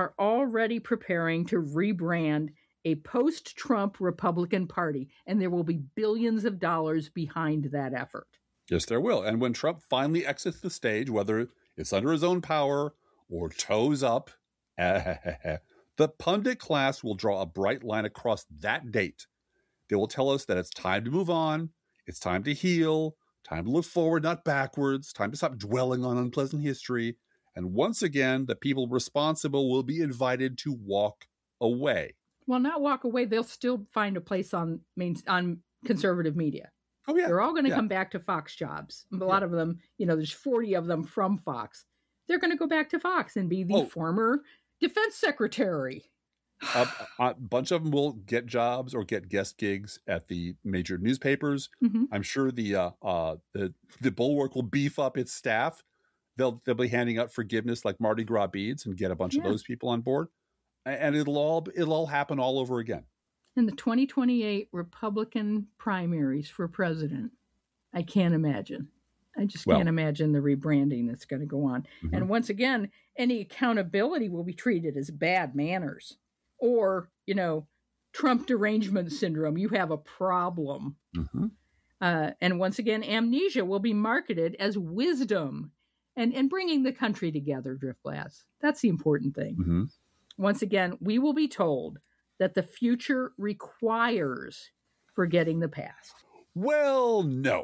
are already preparing to rebrand a post-Trump Republican Party, and there will be billions of dollars behind that effort. Yes, there will. And when Trump finally exits the stage, whether it's under his own power or toes up, the pundit class will draw a bright line across that date. They will tell us that it's time to move on, it's time to heal, time to look forward, not backwards, time to stop dwelling on unpleasant history. And once again, the people responsible will be invited to walk away. Well, not walk away. They'll still find a place on conservative media. Oh, yeah. They're all going to come back to Fox jobs. A lot of them, there's 40 of them from Fox. They're going to go back to Fox and be the former defense secretary. A bunch of them will get jobs or get guest gigs at the major newspapers. Mm-hmm. I'm sure the Bulwark will beef up its staff. They'll be handing out forgiveness like Mardi Gras beads and get a bunch of those people on board. And it'll all happen all over again. In the 2028 Republican primaries for president, I can't imagine. I just can't imagine the rebranding that's going to go on. Mm-hmm. And once again, any accountability will be treated as bad manners or, Trump derangement syndrome. You have a problem. Mm-hmm. And once again, amnesia will be marketed as wisdom and bringing the country together, Driftglass. That's the important thing. Mm-hmm. Once again, we will be told that the future requires forgetting the past. Well, no.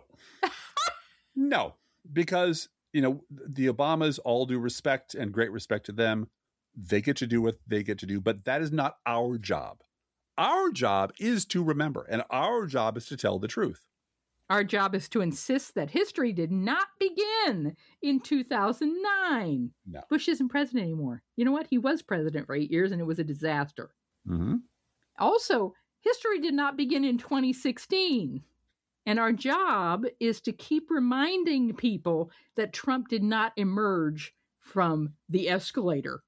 No, because, the Obamas, all due respect and great respect to them, they get to do what they get to do, but that is not our job. Our job is to remember, and our job is to tell the truth. Our job is to insist that history did not begin in 2009. No. Bush isn't president anymore. You know what? He was president for 8 years, and it was a disaster. Mm-hmm. Also, history did not begin in 2016. And our job is to keep reminding people that Trump did not emerge from the escalator.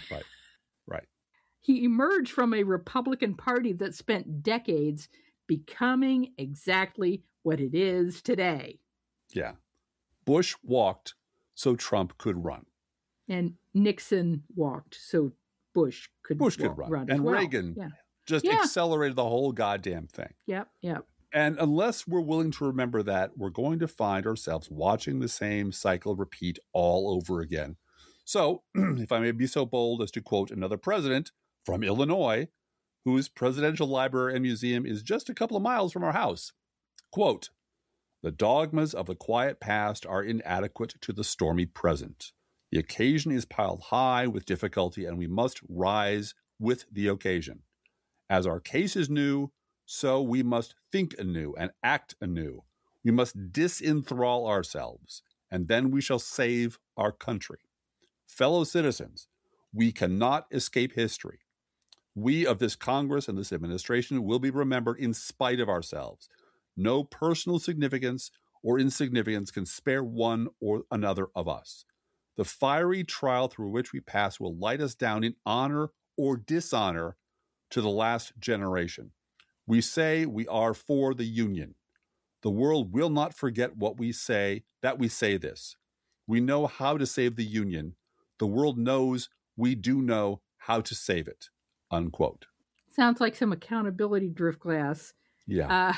Right. He emerged from a Republican Party that spent decades becoming exactly what it is today. Yeah. Bush walked so Trump could run. And Nixon walked so Bush could run. And Reagan just accelerated the whole goddamn thing. Yep. And unless we're willing to remember that, we're going to find ourselves watching the same cycle repeat all over again. So, if I may be so bold as to quote another president from Illinois, whose presidential library and museum is just a couple of miles from our house, quote, "The dogmas of the quiet past are inadequate to the stormy present. The occasion is piled high with difficulty, and we must rise with the occasion. As our case is new, so we must think anew and act anew. We must disenthrall ourselves, and then we shall save our country. Fellow citizens, we cannot escape history. We of this Congress and this administration will be remembered in spite of ourselves. No personal significance or insignificance can spare one or another of us. The fiery trial through which we pass will light us down in honor or dishonor to the last generation. We say we are for the Union. The world will not forget what we say, that we say this. We know how to save the Union. The world knows we do know how to save it." Unquote. Sounds like some accountability, Driftglass. Yeah.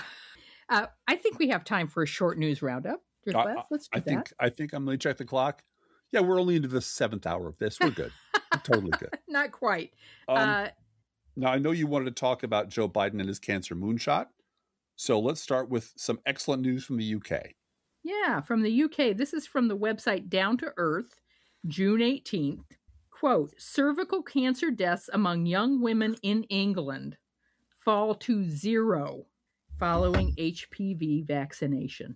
I think we have time for a short news roundup. Driftglass, let's do that. I think I'm going to check the clock. Yeah, we're only into the 7th hour of this. We're good. We're totally good. Not quite. Now, I know you wanted to talk about Joe Biden and his cancer moonshot. So let's start with some excellent news from the UK. Yeah, from the UK. This is from the website Down to Earth, June 18th. Quote, "Cervical cancer deaths among young women in England fall to 0 following HPV vaccination."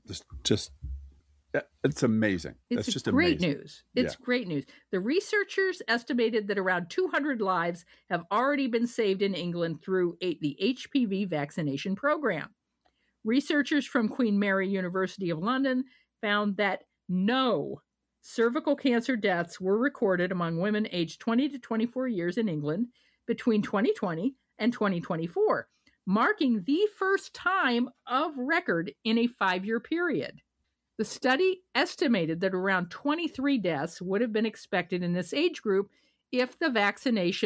It's amazing. That's just great amazing. News. It's great news. The researchers estimated that around 200 lives have already been saved in England through the HPV vaccination program. Researchers from Queen Mary University of London found that no cervical cancer deaths were recorded among women aged 20 to 24 years in England between 2020 and 2024, marking the first time of record in a 5-year period. The study estimated that around 23 deaths would have been expected in this age group if the vaccination